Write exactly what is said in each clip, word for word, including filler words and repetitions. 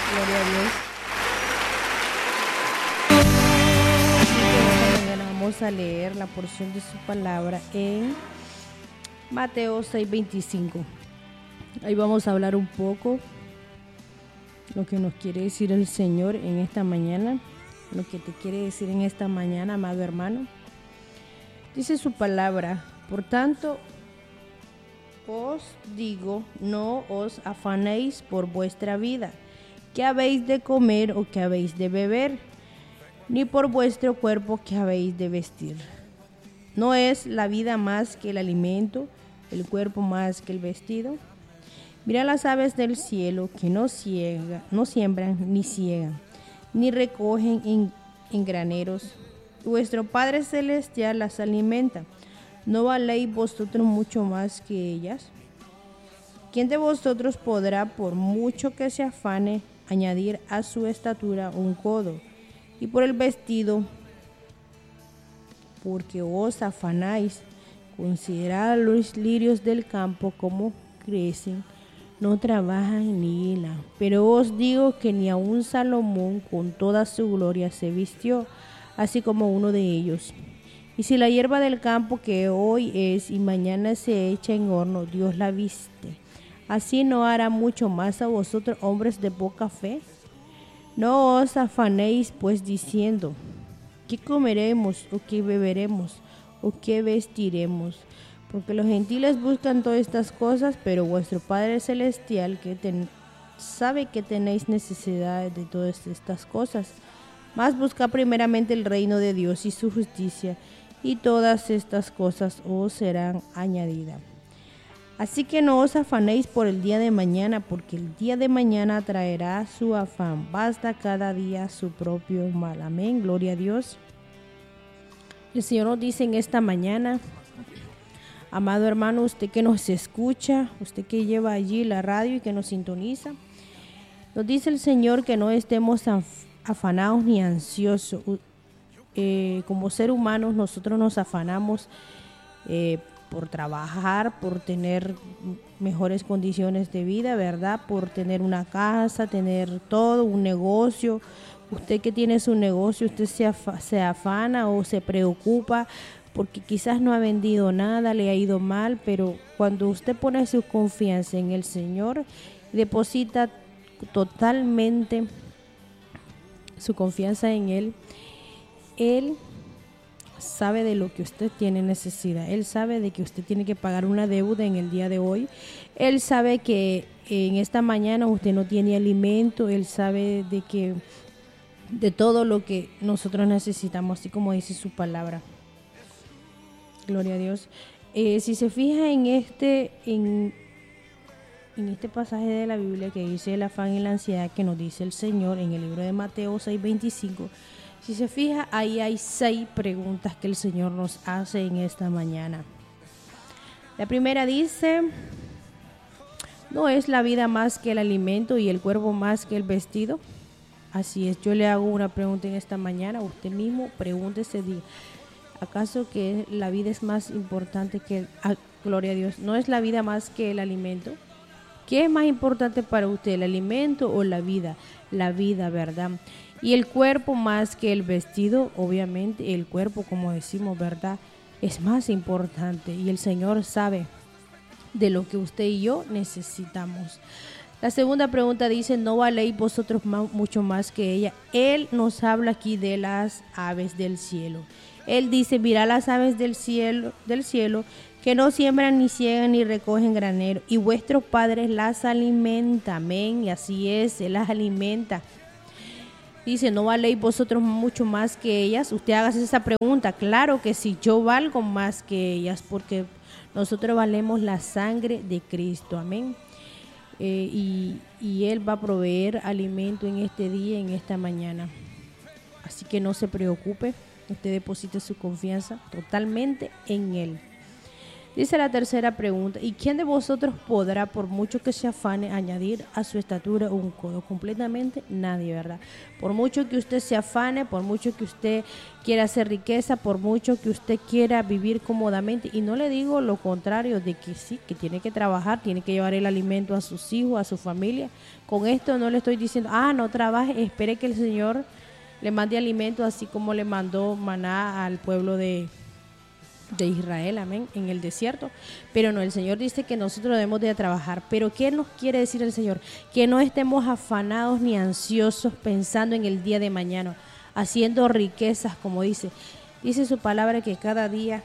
Gloria a Dios. Esta mañana vamos a leer la porción de su palabra en Mateo seis veinticinco. Ahí vamos a hablar un poco lo que nos quiere decir el Señor en esta mañana, lo que te quiere decir en esta mañana, amado hermano. Dice su palabra: por tanto, os digo, no os afanéis por vuestra vida, qué habéis de comer o qué habéis de beber, ni por vuestro cuerpo qué habéis de vestir. ¿No es la vida más que el alimento, el cuerpo más que el vestido? Mira las aves del cielo, que no ciega, no siembran ni ciegan, ni recogen en, en graneros. Vuestro Padre Celestial las alimenta. ¿No valéis vosotros mucho más que ellas? ¿Quién de vosotros podrá, por mucho que se afane, añadir a su estatura un codo? Y por el vestido, porque os afanáis, considerad los lirios del campo como crecen, no trabajan ni hilan. Pero os digo que ni aun Salomón con toda su gloria se vistió así como uno de ellos. Y si la hierba del campo, que hoy es y mañana se echa en horno, Dios la viste, ¿así no hará mucho más a vosotros, hombres de poca fe? No os afanéis pues diciendo: ¿qué comeremos o qué beberemos o qué vestiremos? Porque los gentiles buscan todas estas cosas, pero vuestro Padre Celestial que ten, sabe que tenéis necesidad de todas estas cosas. Mas buscad primeramente el reino de Dios y su justicia, y todas estas cosas os serán añadidas. Así que no os afanéis por el día de mañana, porque el día de mañana traerá su afán. Basta cada día su propio mal. Amén, gloria a Dios. El Señor nos dice en esta mañana, amado hermano, usted que nos escucha, usted que lleva allí la radio y que nos sintoniza, nos dice el Señor que no estemos afanados ni ansiosos. Eh, como ser humanos nosotros nos afanamos eh, por trabajar, por tener mejores condiciones de vida, ¿verdad? Por tener una casa, tener todo, un negocio. Usted que tiene su negocio, usted se, af- se afana o se preocupa porque quizás no ha vendido nada, le ha ido mal, pero cuando usted pone su confianza en el Señor, deposita totalmente su confianza en Él, Él sabe de lo que usted tiene necesidad. Él sabe de que usted tiene que pagar una deuda en el día de hoy. Él sabe que en esta mañana usted no tiene alimento. Él sabe de que de todo lo que nosotros necesitamos, así como dice su palabra. Gloria a Dios. Eh, si se fija en este, en, en este pasaje de la Biblia que dice el afán y la ansiedad que nos dice el Señor en el libro de Mateo seis veinticinco, si se fija, ahí hay seis preguntas que el Señor nos hace en esta mañana. La primera dice: ¿no es la vida más que el alimento y el cuerpo más que el vestido? Así es, yo le hago una pregunta en esta mañana, usted mismo pregúntese, diga, ¿acaso que la vida es más importante que el, ah, gloria a Dios, ¿no es la vida más que el alimento? ¿Qué es más importante para usted, el alimento o la vida? La vida, ¿verdad? Y el cuerpo más que el vestido, obviamente el cuerpo, como decimos, ¿verdad?, es más importante y el Señor sabe de lo que usted y yo necesitamos. La segunda pregunta dice: ¿no valéis vosotros más, mucho más que ella? Él nos habla aquí de las aves del cielo. Él dice: mira las aves del cielo, del cielo, que no siembran ni ciegan ni recogen granero, y vuestros padres las alimenta. Amén. Y así es, Él las alimenta. Dice: ¿no valéis vosotros mucho más que ellas? Usted hágase esa pregunta. Claro que sí, yo valgo más que ellas, porque nosotros valemos la sangre de Cristo. Amén. Eh, y, y Él va a proveer alimento en este día, en esta mañana. Así que no se preocupe, usted deposite su confianza totalmente en Él. Dice la tercera pregunta, ¿y quién de vosotros podrá, por mucho que se afane, añadir a su estatura un codo? Completamente nadie, ¿verdad? Por mucho que usted se afane, por mucho que usted quiera hacer riqueza, por mucho que usted quiera vivir cómodamente, y no le digo lo contrario de que sí, que tiene que trabajar, tiene que llevar el alimento a sus hijos, a su familia. Con esto no le estoy diciendo, ah, no trabaje, espere que el Señor le mande alimento, así como le mandó maná al pueblo de de Israel, amén, en el desierto. Pero no, el Señor dice que nosotros debemos de trabajar. Pero ¿qué nos quiere decir el Señor? Que no estemos afanados ni ansiosos pensando en el día de mañana, haciendo riquezas, como dice. Dice su palabra que cada día,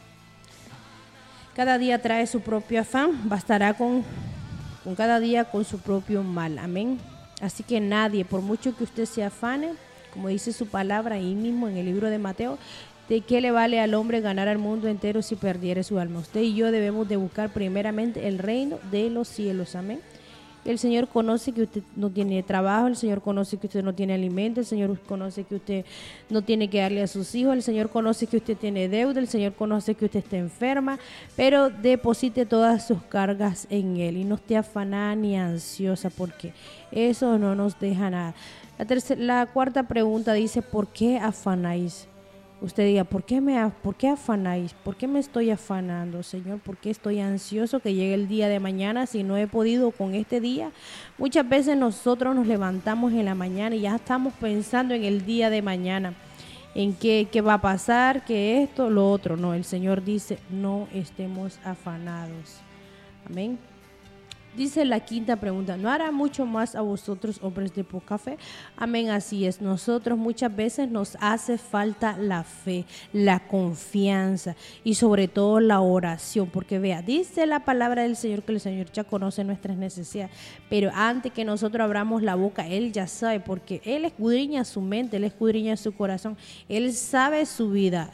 cada día trae su propio afán, bastará con, con cada día con su propio mal, amén. Así que nadie, por mucho que usted se afane, como dice su palabra ahí mismo en el libro de Mateo, ¿de qué le vale al hombre ganar al mundo entero si perdiere su alma? Usted y yo debemos de buscar primeramente el reino de los cielos, amén. El Señor conoce que usted no tiene trabajo, el Señor conoce que usted no tiene alimento, el Señor conoce que usted no tiene que darle a sus hijos, el Señor conoce que usted tiene deuda, el Señor conoce que usted está enferma, pero deposite todas sus cargas en Él y no esté afanada ni ansiosa, porque eso no nos deja nada. La, tercera, la cuarta pregunta dice, ¿por qué afanáis? Usted diga, ¿por qué, me, ¿por qué afanáis? ¿Por qué me estoy afanando, Señor? ¿Por qué estoy ansioso que llegue el día de mañana si no he podido con este día? Muchas veces nosotros nos levantamos en la mañana y ya estamos pensando en el día de mañana, en qué, qué va a pasar, que esto, lo otro. No, el Señor dice, no estemos afanados. Amén. Dice la quinta pregunta, ¿no hará mucho más a vosotros, hombres de poca fe? Amén, así es. Nosotros muchas veces nos hace falta la fe, la confianza y sobre todo la oración. Porque vea, dice la palabra del Señor que el Señor ya conoce nuestras necesidades. Pero antes que nosotros abramos la boca, Él ya sabe, porque Él escudriña su mente, Él escudriña su corazón. Él sabe su vida.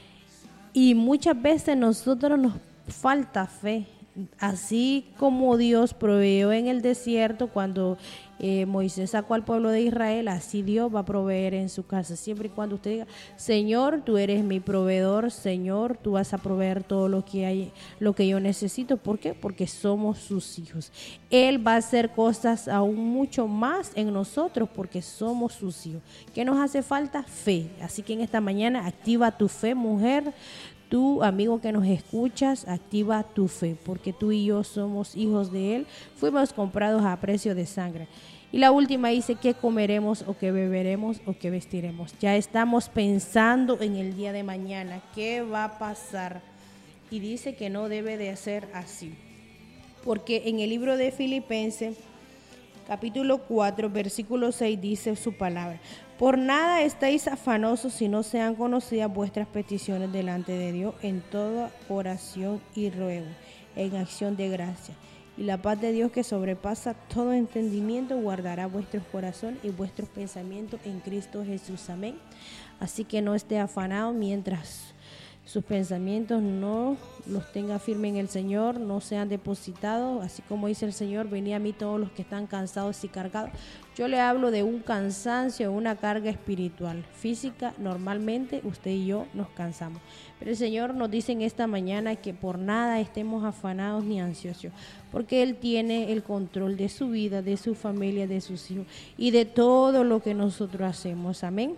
Y muchas veces nosotros nos falta fe. Así como Dios proveyó en el desierto cuando eh, Moisés sacó al pueblo de Israel, así Dios va a proveer en su casa. Siempre y cuando usted diga, Señor, tú eres mi proveedor, Señor, tú vas a proveer todo lo que hay, lo que yo necesito. ¿Por qué? Porque somos sus hijos. Él va a hacer cosas aún mucho más en nosotros porque somos sus hijos. ¿Qué nos hace falta? Fe. Así que en esta mañana activa tu fe, mujer. Tú, amigo que nos escuchas, activa tu fe, porque tú y yo somos hijos de Él, fuimos comprados a precio de sangre. Y la última dice, ¿qué comeremos o qué beberemos o qué vestiremos? Ya estamos pensando en el día de mañana, ¿qué va a pasar? Y dice que no debe de ser así, porque en el libro de Filipenses, capítulo cuatro, versículo seis, dice su palabra. Por nada estáis afanosos si no sean conocidas vuestras peticiones delante de Dios en toda oración y ruego, en acción de gracia. Y la paz de Dios que sobrepasa todo entendimiento guardará vuestros corazones y vuestros pensamientos en Cristo Jesús. Amén. Así que no esté afanado mientras sus pensamientos no los tenga firme en el Señor, no sean depositados, así como dice el Señor, venid a mí todos los que están cansados y cargados. Yo le hablo de un cansancio, una carga espiritual, física. Normalmente usted y yo nos cansamos, pero el Señor nos dice en esta mañana que por nada estemos afanados ni ansiosos, porque Él tiene el control de su vida, de su familia, de sus hijos y de todo lo que nosotros hacemos. Amén.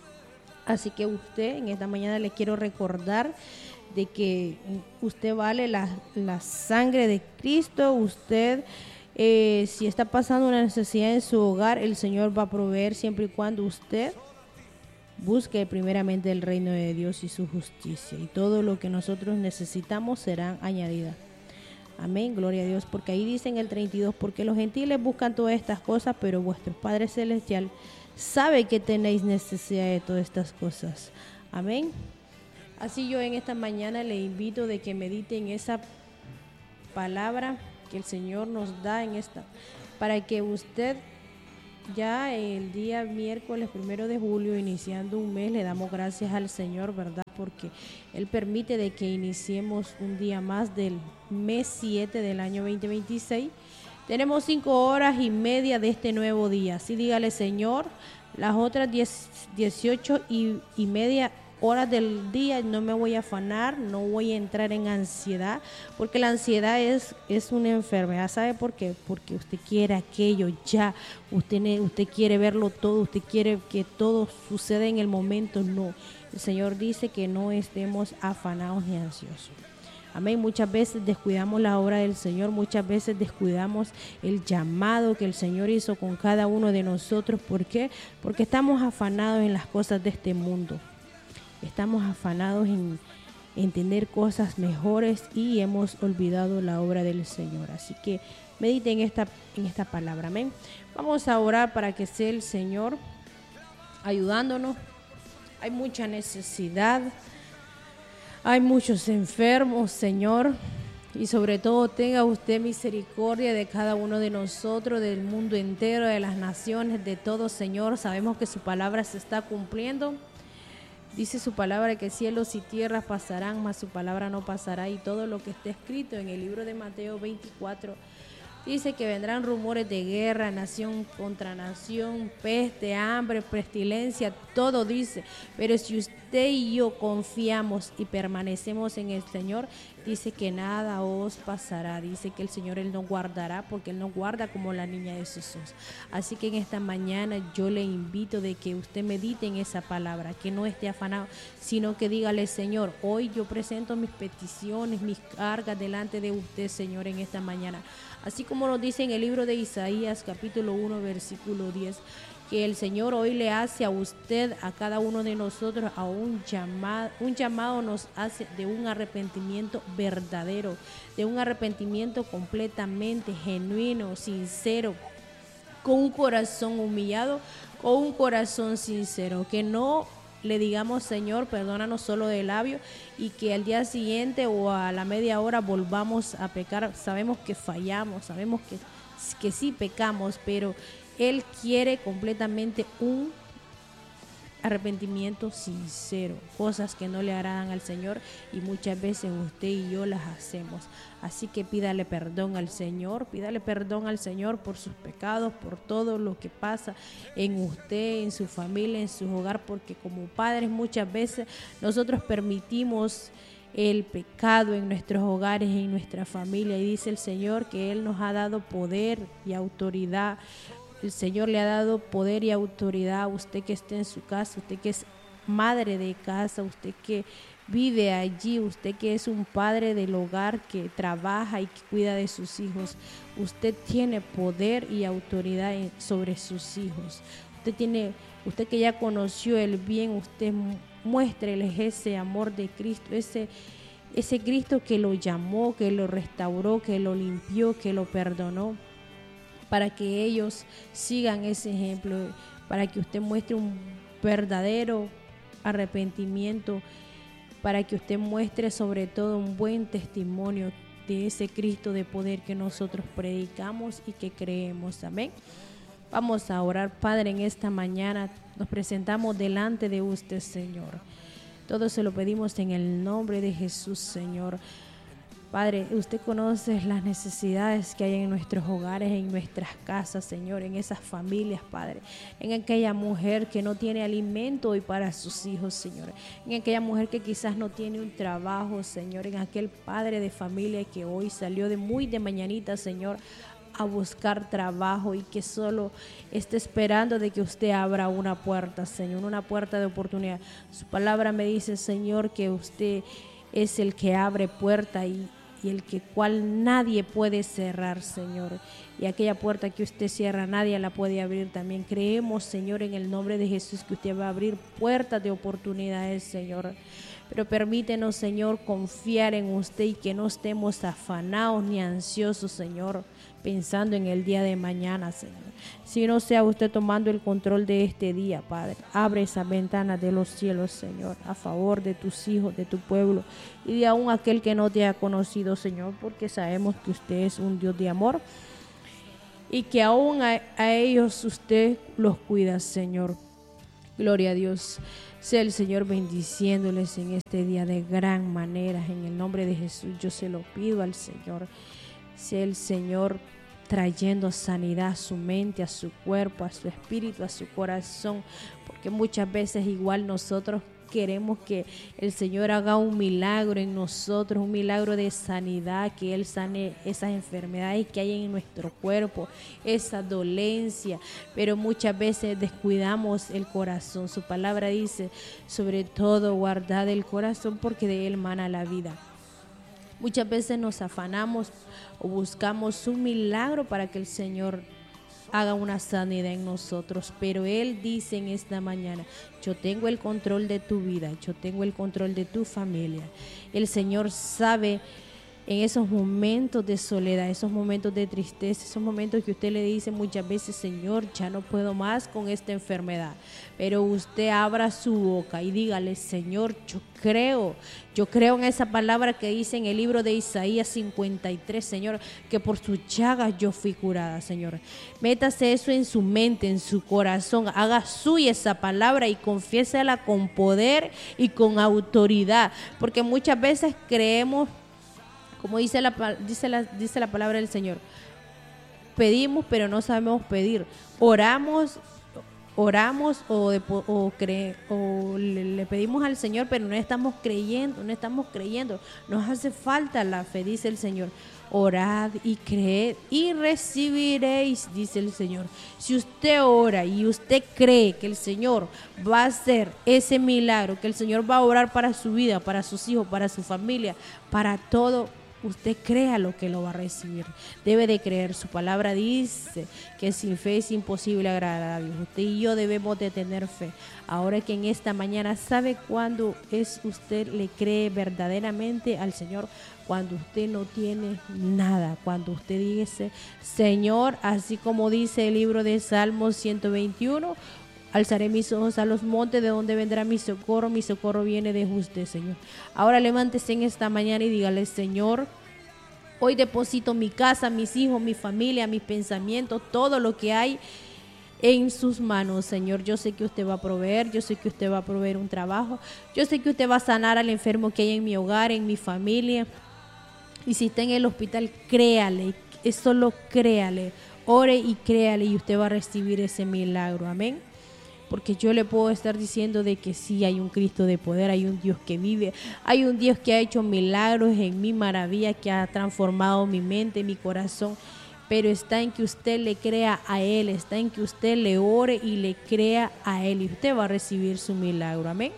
Así que usted en esta mañana le quiero recordar de que usted vale la, la sangre de Cristo. Usted, eh, si está pasando una necesidad en su hogar, el Señor va a proveer siempre y cuando usted busque primeramente el reino de Dios y su justicia. Y todo lo que nosotros necesitamos será añadido. Amén, gloria a Dios, porque ahí dice en el treinta y dos, porque los gentiles buscan todas estas cosas, pero vuestro Padre Celestial sabe que tenéis necesidad de todas estas cosas. Amén. Así yo en esta mañana le invito de que mediten esa palabra que el Señor nos da en esta, para que usted ya el día miércoles primero de julio, iniciando un mes, le damos gracias al Señor, ¿verdad? Porque Él permite de que iniciemos un día más del mes siete del año veinte veintiséis. Tenemos cinco horas y media de este nuevo día. Así dígale, Señor, las otras diez, dieciocho y, y media horas del día no me voy a afanar, no voy a entrar en ansiedad, porque la ansiedad es, es una enfermedad. ¿Sabe por qué? Porque usted quiere aquello ya, usted, usted quiere verlo todo, usted quiere que todo suceda en el momento. No, el Señor dice que no estemos afanados ni ansiosos. Amén. Muchas veces descuidamos la obra del Señor, muchas veces descuidamos el llamado que el Señor hizo con cada uno de nosotros. ¿Por qué? Porque estamos afanados en las cosas de este mundo. Estamos afanados en, en tener cosas mejores y hemos olvidado la obra del Señor. Así que medite en esta, en esta palabra. Amén. Vamos a orar para que sea el Señor ayudándonos. Hay mucha necesidad. Hay muchos enfermos, Señor. Y sobre todo tenga usted misericordia de cada uno de nosotros, del mundo entero, de las naciones, de todos, Señor. Sabemos que su palabra se está cumpliendo. Dice su palabra que cielos y tierras pasarán, mas su palabra no pasará. Y todo lo que está escrito en el libro de Mateo veinticuatro dice que vendrán rumores de guerra, nación contra nación, peste, hambre, pestilencia, todo dice. Pero si usted y yo confiamos y permanecemos en el Señor, dice que nada os pasará. Dice que el Señor Él nos guardará, porque Él nos guarda como la niña de sus ojos. Así que en esta mañana yo le invito de que usted medite en esa palabra, que no esté afanado, sino que dígale: Señor, hoy yo presento mis peticiones, mis cargas delante de usted, Señor, en esta mañana. Así como nos dice en el libro de Isaías, capítulo uno, versículo diez, que el Señor hoy le hace a usted, a cada uno de nosotros, a un llamado, un llamado nos hace de un arrepentimiento verdadero, de un arrepentimiento completamente genuino, sincero, con un corazón humillado, con un corazón sincero, que no le digamos: Señor, perdónanos solo de labio, y que al día siguiente o a la media hora volvamos a pecar. Sabemos que fallamos, sabemos que, que sí pecamos, pero Él quiere completamente un arrepentimiento sincero, cosas que no le agradan al Señor, y muchas veces usted y yo las hacemos. Así que pídale perdón al Señor, pídale perdón al Señor por sus pecados, por todo lo que pasa en usted, en su familia, en su hogar, porque como padres muchas veces nosotros permitimos el pecado en nuestros hogares, en nuestra familia, y dice el Señor que Él nos ha dado poder y autoridad. El Señor le ha dado poder y autoridad a usted que esté en su casa, usted que es madre de casa, usted que vive allí, usted que es un padre del hogar, que trabaja y que cuida de sus hijos. Usted tiene poder y autoridad sobre sus hijos. Usted tiene, usted que ya conoció el bien, usted muéstreles ese amor de Cristo, ese ese Cristo que lo llamó, que lo restauró, que lo limpió, que lo perdonó, para que ellos sigan ese ejemplo, para que usted muestre un verdadero arrepentimiento, para que usted muestre sobre todo un buen testimonio de ese Cristo de poder que nosotros predicamos y que creemos. Amén. Vamos a orar. Padre, en esta mañana nos presentamos delante de usted, Señor. Todo se lo pedimos en el nombre de Jesús, Señor. Padre, usted conoce las necesidades que hay en nuestros hogares, en nuestras casas, Señor, en esas familias, Padre, en aquella mujer que no tiene alimento hoy para sus hijos, Señor, en aquella mujer que quizás no tiene un trabajo, Señor, en aquel padre de familia que hoy salió de muy de mañanita, Señor, a buscar trabajo y que solo está esperando de que usted abra una puerta, Señor, una puerta de oportunidad. Su palabra me dice, Señor, que usted es el que abre puerta y y el que cual nadie puede cerrar, Señor. Y aquella puerta que usted cierra, nadie la puede abrir también. Creemos, Señor, en el nombre de Jesús, que usted va a abrir puertas de oportunidades, Señor. Pero permítenos, Señor, confiar en usted y que no estemos afanados ni ansiosos, Señor, pensando en el día de mañana, Señor. Si no sea usted tomando el control de este día, Padre. Abre esa ventana de los cielos, Señor, a favor de tus hijos, de tu pueblo y de aún aquel que no te ha conocido, Señor, porque sabemos que usted es un Dios de amor y que aún a, a ellos usted los cuida, Señor. Gloria a Dios. Sea el Señor bendiciéndoles en este día de gran manera. En el nombre de Jesús yo se lo pido al Señor. Sea el Señor trayendo sanidad a su mente, a su cuerpo, a su espíritu, a su corazón. Porque muchas veces igual nosotros queremos que el Señor haga un milagro en nosotros, un milagro de sanidad, que Él sane esas enfermedades que hay en nuestro cuerpo, esa dolencia, pero muchas veces descuidamos el corazón. Su palabra dice, sobre todo guardad el corazón porque de él mana la vida. Muchas veces nos afanamos o buscamos un milagro para que el Señor haga una sanidad en nosotros, pero Él dice en esta mañana, yo tengo el control de tu vida, yo tengo el control de tu familia. El Señor sabe en esos momentos de soledad, esos momentos de tristeza, esos momentos que usted le dice muchas veces, Señor, ya no puedo más con esta enfermedad, pero usted abra su boca y dígale, Señor, yo creo, yo creo en esa palabra que dice en el libro de Isaías cincuenta y tres, Señor, que por sus llagas yo fui curada, Señor. Métase eso en su mente, en su corazón, haga suya esa palabra y confiésela con poder y con autoridad, porque muchas veces creemos, como dice la, dice, la, dice la palabra del Señor, pedimos pero no sabemos pedir, oramos, oramos o, de, o, cre, o le, le pedimos al Señor pero no estamos creyendo, no estamos creyendo, nos hace falta la fe, dice el Señor. Orad y creed y recibiréis, dice el Señor. Si usted ora y usted cree que el Señor va a hacer ese milagro, que el Señor va a orar para su vida, para sus hijos, para su familia, para todo, usted crea lo que lo va a recibir. Debe de creer. Su palabra dice que sin fe es imposible agradar a Dios. Usted y yo debemos de tener fe. Ahora que en esta mañana, ¿sabe cuándo es usted le cree verdaderamente al Señor? Cuando usted no tiene nada, cuando usted dice, Señor, así como dice el libro de Salmos ciento veintiuno, alzaré mis ojos a los montes, de donde vendrá mi socorro, mi socorro viene de usted, Señor. Ahora levántese en esta mañana y dígale, Señor, hoy deposito mi casa, mis hijos, mi familia, mis pensamientos, todo lo que hay en sus manos, Señor. Yo sé que usted va a proveer, yo sé que usted va a proveer un trabajo, yo sé que usted va a sanar al enfermo que hay en mi hogar, en mi familia. Y si está en el hospital, créale, solo créale, ore y créale y usted va a recibir ese milagro, amén. Porque yo le puedo estar diciendo de que sí, hay un Cristo de poder, hay un Dios que vive, hay un Dios que ha hecho milagros en mi maravilla, que ha transformado mi mente, mi corazón, pero está en que usted le crea a Él, está en que usted le ore y le crea a Él y usted va a recibir su milagro, amén.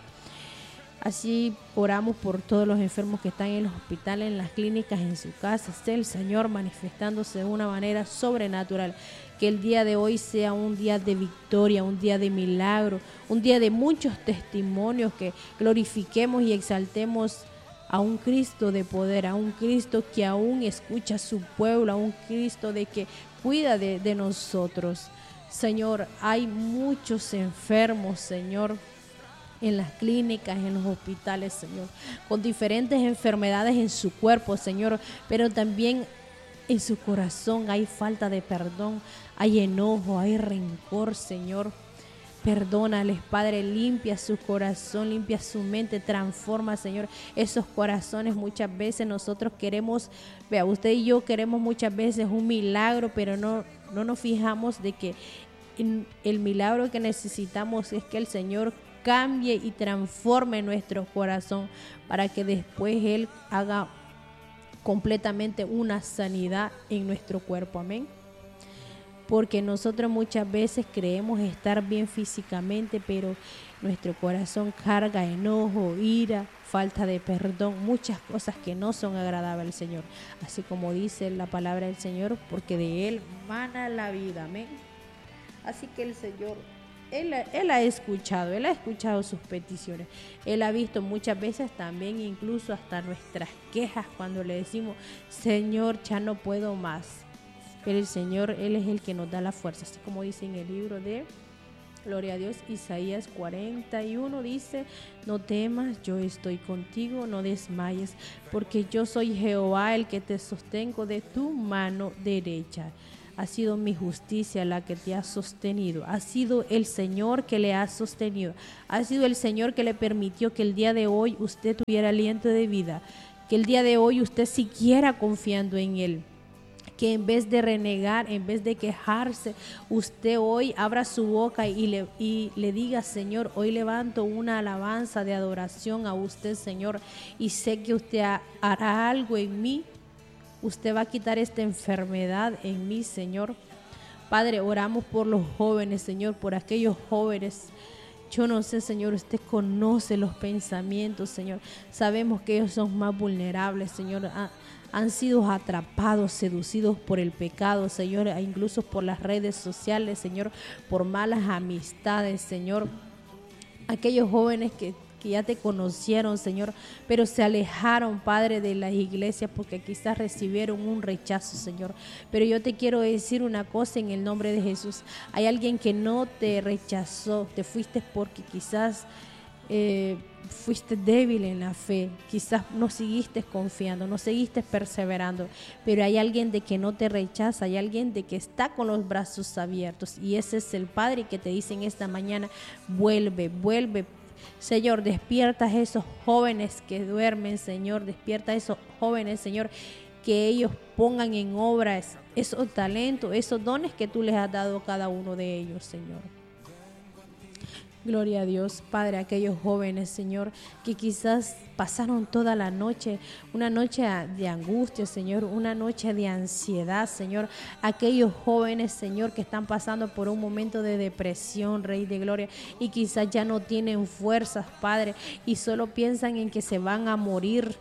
Así oramos por todos los enfermos que están en los hospitales, en las clínicas, en su casa. Esté el Señor manifestándose de una manera sobrenatural. Que el día de hoy sea un día de victoria, un día de milagro, un día de muchos testimonios, que glorifiquemos y exaltemos a un Cristo de poder, a un Cristo que aún escucha a su pueblo, a un Cristo de que cuida de, de nosotros. Señor, hay muchos enfermos, Señor, en las clínicas, en los hospitales, Señor, con diferentes enfermedades en su cuerpo, Señor, pero también en su corazón hay falta de perdón, hay enojo, hay rencor, Señor. Perdónales, Padre, limpia su corazón, limpia su mente, transforma, Señor, esos corazones. Muchas veces nosotros queremos, vea, usted y yo queremos muchas veces un milagro, pero no, no nos fijamos de que el milagro que necesitamos es que el Señor cambie y transforme nuestro corazón para que después Él haga completamente una sanidad en nuestro cuerpo, amén. Porque nosotros muchas veces creemos estar bien físicamente, pero nuestro corazón carga enojo, ira, falta de perdón, muchas cosas que no son agradables al Señor. Así como dice la palabra del Señor, porque de Él mana la vida, amén. Así que el Señor, Él, él ha escuchado, Él ha escuchado sus peticiones. Él ha visto muchas veces también incluso hasta nuestras quejas cuando le decimos, Señor, ya no puedo más. Pero el Señor, Él es el que nos da la fuerza. Así como dice en el libro de, gloria a Dios, Isaías cuarenta y uno, dice, no temas, yo estoy contigo, no desmayes, porque yo soy Jehová el que te sostengo de tu mano derecha. Ha sido mi justicia la que te ha sostenido. Ha sido el Señor que le ha sostenido. Ha sido el Señor que le permitió que el día de hoy usted tuviera aliento de vida. Que el día de hoy usted siguiera confiando en Él. que en vez de renegar, en vez de quejarse, usted hoy abra su boca y le, y le diga: Señor, hoy levanto una alabanza de adoración a usted, Señor, y sé que usted hará algo en mí. Usted va a quitar esta enfermedad en mí, Señor. Padre, oramos por los jóvenes, Señor, por aquellos jóvenes. Yo no sé, Señor, usted conoce los pensamientos, Señor. Sabemos que ellos son más vulnerables, Señor. Ha, han sido atrapados, seducidos por el pecado, Señor, e incluso por las redes sociales, Señor, por malas amistades, Señor. Aquellos jóvenes que que ya te conocieron, Señor, pero se alejaron, Padre, de las iglesias porque quizás recibieron un rechazo, Señor. Pero yo te quiero decir una cosa en el nombre de Jesús. Hay alguien que no te rechazó, te fuiste porque quizás eh, fuiste débil en la fe, quizás no seguiste confiando, no seguiste perseverando, pero hay alguien de que no te rechaza, hay alguien de que está con los brazos abiertos, y ese es el Padre que te dice en esta mañana: vuelve, vuelve. Señor, despierta a esos jóvenes que duermen, Señor, despierta a esos jóvenes, Señor, que ellos pongan en obra esos talentos, esos dones que tú les has dado a cada uno de ellos, Señor. Gloria a Dios, Padre, aquellos jóvenes, Señor, que quizás pasaron toda la noche, una noche de angustia, Señor, una noche de ansiedad, Señor. Aquellos jóvenes, Señor, que están pasando por un momento de depresión, Rey de Gloria, y quizás ya no tienen fuerzas, Padre, y solo piensan en que se van a morir.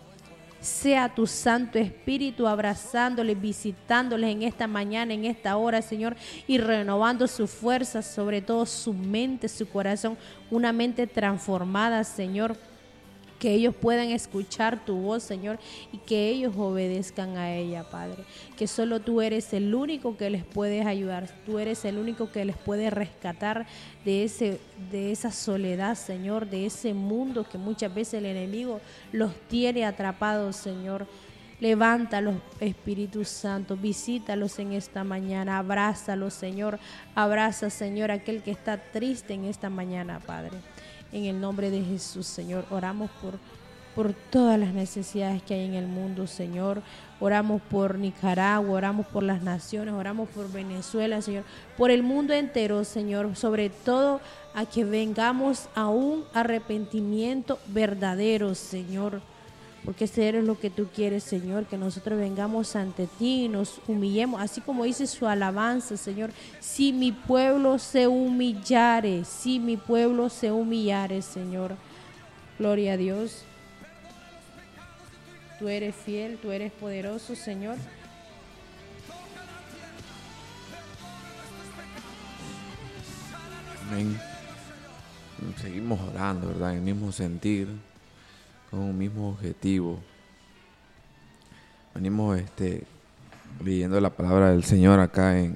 Sea tu Santo Espíritu abrazándoles, visitándoles en esta mañana, en esta hora, Señor, y renovando sus fuerzas, sobre todo su mente, su corazón, una mente transformada, Señor. Que ellos puedan escuchar tu voz, Señor, y que ellos obedezcan a ella, Padre. Que solo tú eres el único que les puedes ayudar. Tú eres el único que les puede rescatar de ese, de esa soledad, Señor, de ese mundo que muchas veces el enemigo los tiene atrapados, Señor. Levántalos, Espíritu Santo, visítalos en esta mañana, abrázalos, Señor. Abraza, Señor, aquel que está triste en esta mañana, Padre. En el nombre de Jesús, Señor, oramos por, por todas las necesidades que hay en el mundo, Señor. Oramos por Nicaragua, oramos por las naciones, oramos por Venezuela, Señor. Por el mundo entero, Señor. Sobre todo a que vengamos a un arrepentimiento verdadero, Señor. Porque ese es lo que tú quieres, Señor, que nosotros vengamos ante ti y nos humillemos, así como dice su alabanza, Señor. Si mi pueblo se humillare, si mi pueblo se humillare, Señor. Gloria a Dios. Tú eres fiel, tú eres poderoso, Señor. Amén. Seguimos orando, ¿verdad? En el mismo sentir, con un mismo objetivo. Venimos este, leyendo la palabra del Señor acá en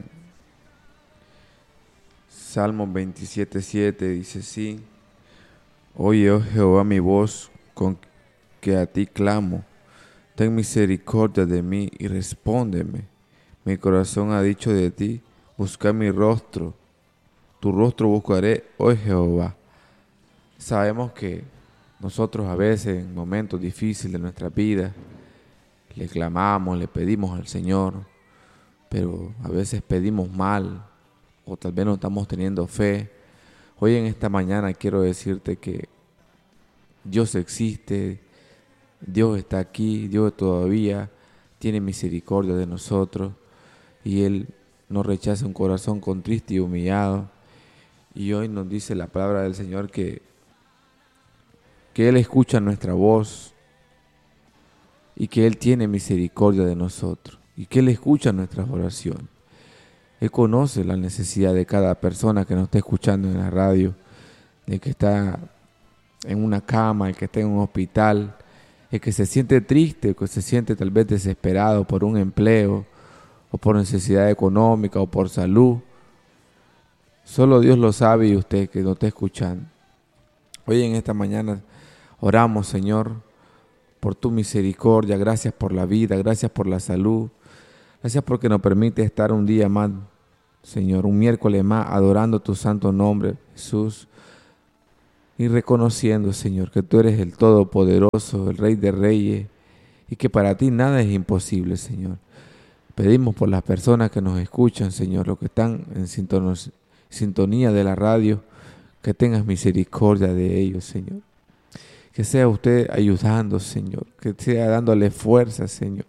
Salmos veintisiete siete. Dice así: oye, oh Jehová, mi voz con que a ti clamo. Ten misericordia de mí y respóndeme. Mi corazón ha dicho de ti: busca mi rostro. Tu rostro buscaré, oh Jehová. Sabemos que nosotros a veces en momentos difíciles de nuestra vida le clamamos, le pedimos al Señor, pero a veces pedimos mal o tal vez no estamos teniendo fe. Hoy en esta mañana quiero decirte que Dios existe, Dios está aquí, Dios todavía tiene misericordia de nosotros y Él no rechaza un corazón contrito y humillado. Y hoy nos dice la palabra del Señor que que Él escucha nuestra voz y que Él tiene misericordia de nosotros y que Él escucha nuestras oraciones. Él conoce la necesidad de cada persona que nos está escuchando en la radio, el que está en una cama, el que está en un hospital, el que se siente triste, el que se siente tal vez desesperado por un empleo o por necesidad económica o por salud. Solo Dios lo sabe y usted que nos está escuchando. Hoy en esta mañana oramos, Señor, por tu misericordia. Gracias por la vida, gracias por la salud. Gracias porque nos permite estar un día más, Señor, un miércoles más, adorando tu santo nombre, Jesús. Y reconociendo, Señor, que tú eres el Todopoderoso, el Rey de Reyes, y que para ti nada es imposible, Señor. Pedimos por las personas que nos escuchan, Señor, los que están en sintonos- sintonía de la radio, que tengas misericordia de ellos, Señor. Que sea usted ayudando, Señor, que sea dándole fuerza, Señor,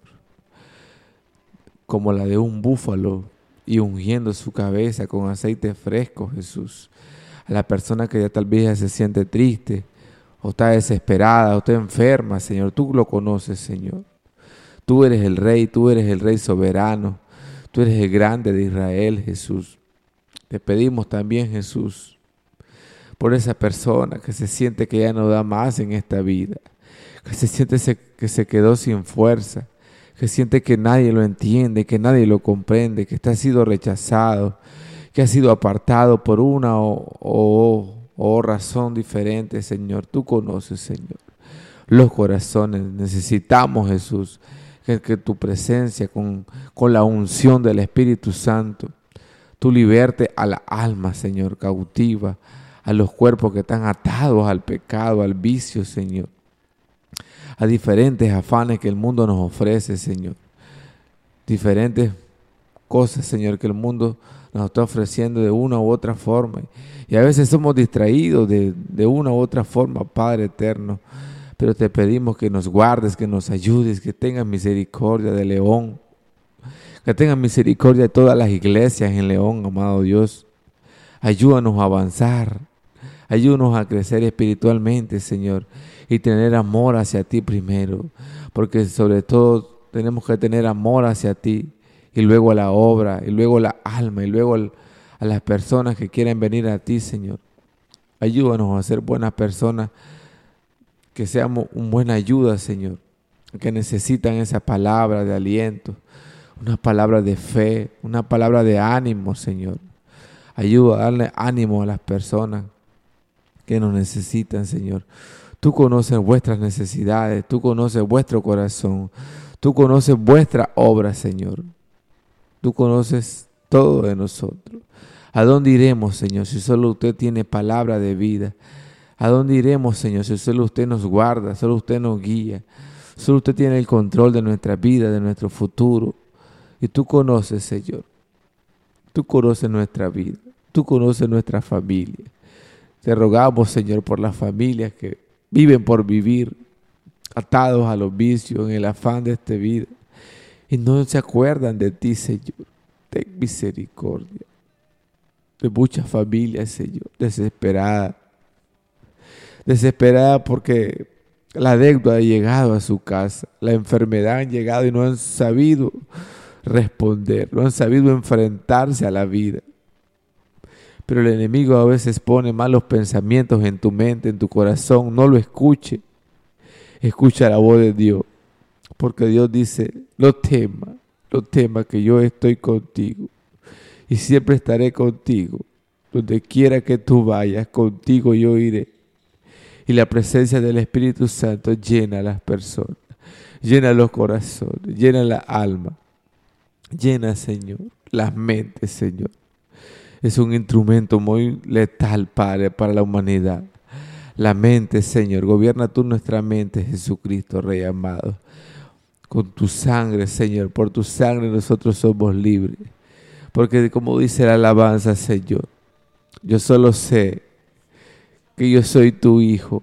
como la de un búfalo, y ungiendo su cabeza con aceite fresco, Jesús. A la persona que ya tal vez ya se siente triste, o está desesperada, o está enferma, Señor, tú lo conoces, Señor. Tú eres el Rey, tú eres el Rey soberano, tú eres el grande de Israel, Jesús. Te pedimos también, Jesús, por esa persona que se siente que ya no da más en esta vida, que se siente que se quedó sin fuerza, que siente que nadie lo entiende, que nadie lo comprende, que está sido rechazado, que ha sido apartado por una o, o, o razón diferente, Señor. Tú conoces, Señor, los corazones. Necesitamos, Jesús, que, que tu presencia con, con la unción del Espíritu Santo, tú liberte a la alma, Señor, cautiva, a los cuerpos que están atados al pecado, al vicio, Señor, a diferentes afanes que el mundo nos ofrece, Señor. Diferentes cosas, Señor, que el mundo nos está ofreciendo de una u otra forma. Y a veces somos distraídos de, de una u otra forma, Padre eterno. Pero te pedimos que nos guardes, que nos ayudes, que tengas misericordia de León. Que tengas misericordia de todas las iglesias en León, amado Dios. Ayúdanos a avanzar. Ayúdanos a crecer espiritualmente, Señor, y tener amor hacia ti primero, porque sobre todo tenemos que tener amor hacia ti, y luego a la obra, y luego a la alma, y luego al, a las personas que quieren venir a ti, Señor. Ayúdanos a ser buenas personas, que seamos una buena ayuda, Señor, que necesitan esa palabra de aliento, una palabra de fe, una palabra de ánimo, Señor. Ayuda a darle ánimo a las personas que nos necesitan, Señor. Tú conoces vuestras necesidades, tú conoces vuestro corazón, tú conoces vuestra obra, Señor. Tú conoces todo de nosotros. ¿A dónde iremos, Señor, si solo usted tiene palabra de vida? ¿A dónde iremos, Señor, si solo usted nos guarda, solo usted nos guía? Solo usted tiene el control de nuestra vida, de nuestro futuro. Y tú conoces, Señor. Tú conoces nuestra vida. Tú conoces nuestra familia. Te rogamos, Señor, por las familias que viven por vivir, atados a los vicios, en el afán de esta vida, y no se acuerdan de ti, Señor. Ten misericordia de muchas familias, Señor, desesperadas, desesperadas porque la deuda ha llegado a su casa, la enfermedad ha llegado y no han sabido responder, no han sabido enfrentarse a la vida. Pero el enemigo a veces pone malos pensamientos en tu mente, en tu corazón. No lo escuche. Escucha la voz de Dios. Porque Dios dice, no temas, no temas que yo estoy contigo. Y siempre estaré contigo. Donde quiera que tú vayas, contigo yo iré. Y la presencia del Espíritu Santo llena a las personas. Llena los corazones, llena la alma. Llena, Señor, las mentes, Señor. Es un instrumento muy letal, Padre, para la humanidad. La mente, Señor, gobierna tú nuestra mente, Jesucristo, Rey amado. Con tu sangre, Señor, por tu sangre nosotros somos libres. Porque como dice la alabanza, Señor, yo solo sé que yo soy tu hijo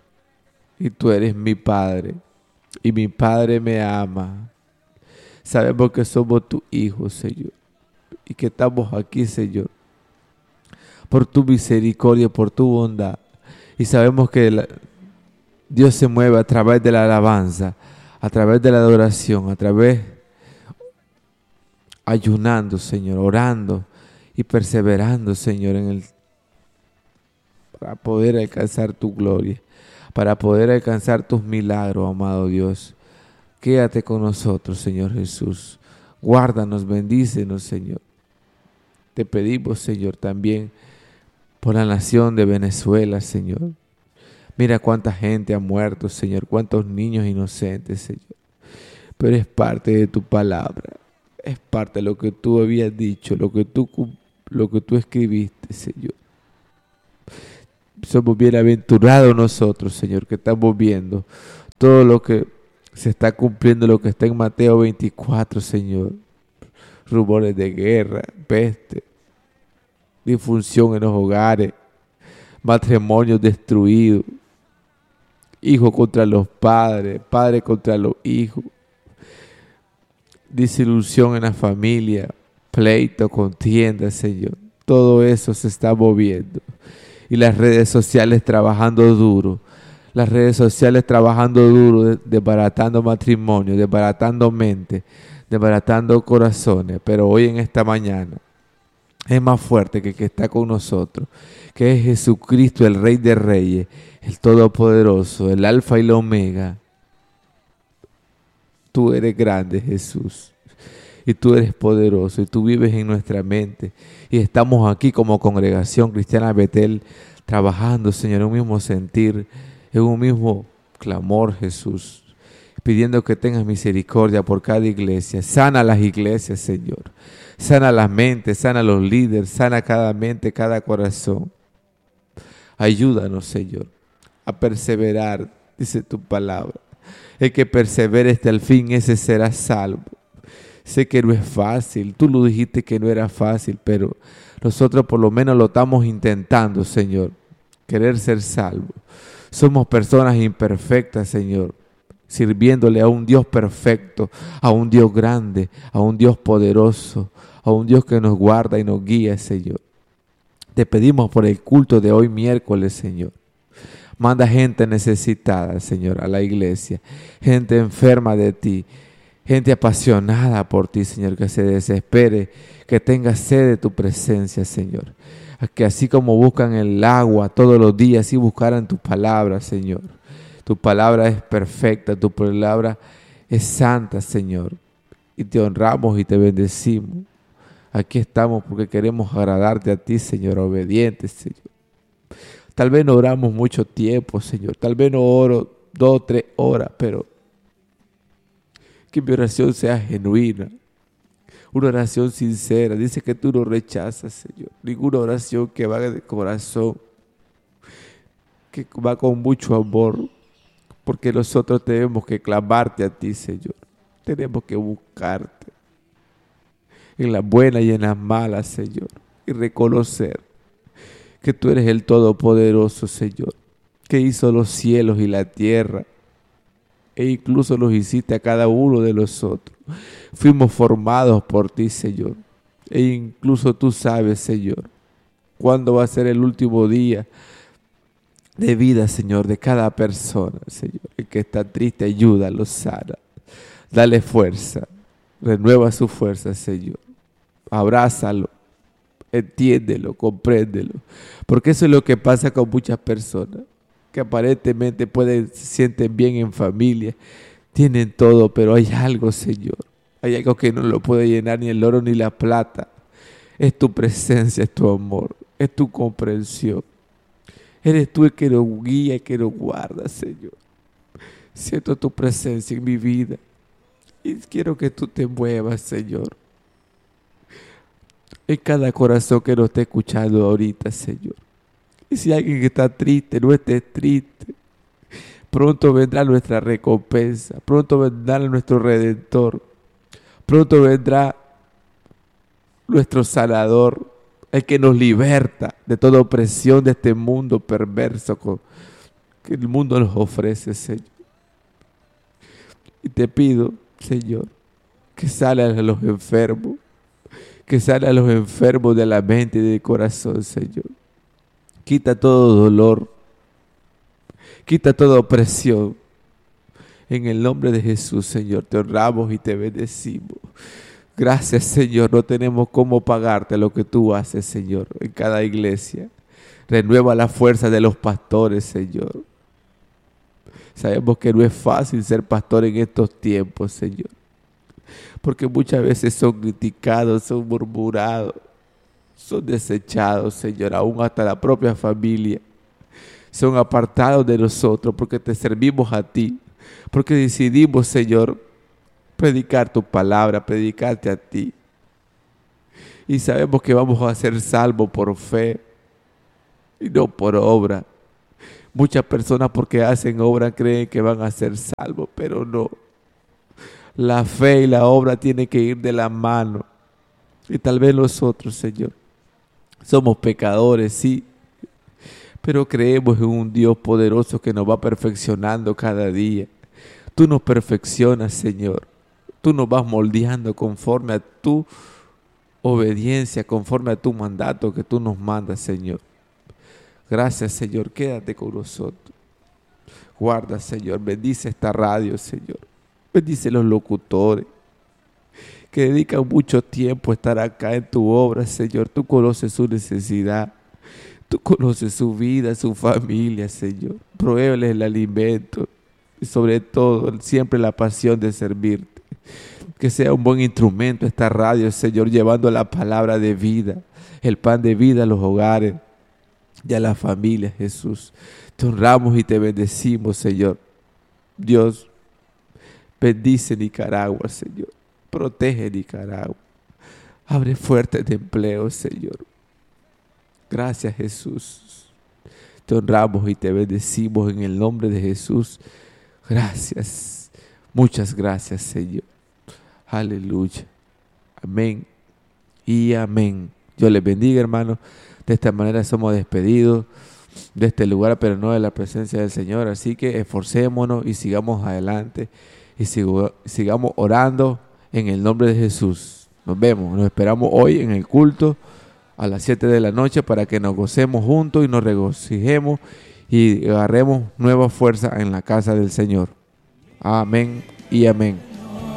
y tú eres mi Padre. Y mi Padre me ama. Sabemos que somos tus hijos, Señor, y que estamos aquí, Señor, por tu misericordia, por tu bondad. Y sabemos que la, Dios se mueve a través de la alabanza, a través de la adoración, a través, ayunando, Señor, orando y perseverando, Señor, en el, para poder alcanzar tu gloria, para poder alcanzar tus milagros, amado Dios. Quédate con nosotros, Señor Jesús. Guárdanos, bendícenos, Señor. Te pedimos, Señor, también por la nación de Venezuela, Señor. Mira cuánta gente ha muerto, Señor, cuántos niños inocentes, Señor. Pero es parte de tu palabra, es parte de lo que tú habías dicho, lo que tú, lo que tú escribiste, Señor. Somos bienaventurados nosotros, Señor, que estamos viendo todo lo que se está cumpliendo, lo que está en Mateo veinticuatro, Señor. rumores de guerra, peste, disfunción en los hogares, matrimonios destruidos, hijos contra los padres, padres contra los hijos, desilusión en la familia, pleito, contienda, Señor. Todo eso se está moviendo. Y las redes sociales trabajando duro. Las redes sociales trabajando duro, desbaratando matrimonios, desbaratando mentes, desbaratando corazones. Pero hoy en esta mañana es más fuerte que el que está con nosotros, que es Jesucristo, el Rey de Reyes, el Todopoderoso, el Alfa y la Omega. Tú eres grande, Jesús, y tú eres poderoso, y tú vives en nuestra mente. Y estamos aquí como congregación cristiana Betel, trabajando, Señor, en un mismo sentir, en un mismo clamor, Jesús, pidiendo que tengas misericordia por cada iglesia. Sana las iglesias, Señor. Sana las mentes, sana los líderes, sana cada mente, cada corazón. Ayúdanos, Señor, a perseverar, dice tu palabra. El que persevere hasta el fin, ese será salvo. Sé que no es fácil, tú lo dijiste que no era fácil, pero nosotros por lo menos lo estamos intentando, Señor, querer ser salvos. Somos personas imperfectas, Señor, sirviéndole a un Dios perfecto, a un Dios grande, a un Dios poderoso, a un Dios que nos guarda y nos guía, Señor. Te pedimos por el culto de hoy miércoles, Señor. Manda gente necesitada, Señor, a la iglesia, gente enferma de ti, gente apasionada por ti, Señor, que se desespere, que tenga sed de tu presencia, Señor. Que así como buscan el agua todos los días, así buscaran tu palabra, Señor. Tu palabra es perfecta, tu palabra es santa, Señor. Y te honramos y te bendecimos. Aquí estamos porque queremos agradarte a ti, Señor, obedientes, Señor. Tal vez no oramos mucho tiempo, Señor. Tal vez no oro dos o tres horas, pero que mi oración sea genuina. Una oración sincera. Dice que tú no rechazas, Señor. Ninguna oración que va de corazón, que va con mucho amor. Porque nosotros tenemos que clamarte a ti, Señor. Tenemos que buscarte en las buenas y en las malas, Señor. Y reconocer que tú eres el Todopoderoso, Señor, que hizo los cielos y la tierra, e incluso los hiciste a cada uno de nosotros. Fuimos formados por ti, Señor, e incluso tú sabes, Señor, cuándo va a ser el último día de vida, Señor, de cada persona, Señor. El que está triste, ayúdalo, sana, dale fuerza, renueva su fuerza, Señor. Abrázalo, entiéndelo, compréndelo, porque eso es lo que pasa con muchas personas, que aparentemente pueden, se sienten bien en familia, tienen todo, pero hay algo, Señor, hay algo que no lo puede llenar ni el oro ni la plata. Es tu presencia, es tu amor, es tu comprensión. Eres tú el que nos guía y que nos guarda, Señor. Siento tu presencia en mi vida y quiero que tú te muevas, Señor, en cada corazón que nos esté escuchando ahorita, Señor. Y si alguien que está triste, no estés triste. Pronto vendrá nuestra recompensa. Pronto vendrá nuestro Redentor. Pronto vendrá nuestro Sanador, el que nos liberta de toda opresión de este mundo perverso que el mundo nos ofrece, Señor. Y te pido, Señor, que sane a los enfermos, que sane a los enfermos de la mente y del corazón, Señor. Quita todo dolor, quita toda opresión. En el nombre de Jesús, Señor, te honramos y te bendecimos. Gracias, Señor, no tenemos cómo pagarte lo que tú haces, Señor, en cada iglesia. Renueva la fuerza de los pastores, Señor. Sabemos que no es fácil ser pastor en estos tiempos, Señor, porque muchas veces son criticados, son murmurados, son desechados, Señor, aún hasta la propia familia. Son apartados de nosotros porque te servimos a ti, porque decidimos, Señor, predicar tu palabra, predicarte a ti. Y sabemos que vamos a ser salvos por fe y no por obra. Muchas personas porque hacen obra creen que van a ser salvos, pero no. La fe y la obra tienen que ir de la mano. Y tal vez nosotros, Señor, somos pecadores, sí, pero creemos en un Dios poderoso que nos va perfeccionando cada día. Tú nos perfeccionas, Señor. Tú nos vas moldeando conforme a tu obediencia, conforme a tu mandato que tú nos mandas, Señor. Gracias, Señor. Quédate con nosotros. Guarda, Señor. Bendice esta radio, Señor. Bendice los locutores que dedican mucho tiempo a estar acá en tu obra, Señor. Tú conoces su necesidad. Tú conoces su vida, su familia, Señor. Provéeles el alimento y sobre todo siempre la pasión de servirte. Que sea un buen instrumento esta radio, Señor, llevando la palabra de vida, el pan de vida a los hogares y a las familias, Jesús. Te honramos y te bendecimos, Señor. Dios, bendice Nicaragua, Señor. Protege Nicaragua. Abre fuertes de empleo, Señor. Gracias, Jesús. Te honramos y te bendecimos en el nombre de Jesús. Gracias. Muchas gracias, Señor. Aleluya. Amén y amén. Dios les bendiga, hermanos. De esta manera somos despedidos de este lugar, pero no de la presencia del Señor. Así que esforcémonos y sigamos adelante y sigo, sigamos orando en el nombre de Jesús. Nos vemos, nos esperamos hoy en el culto a las siete de la noche para que nos gocemos juntos y nos regocijemos y agarremos nueva fuerza en la casa del Señor. Amén y amén.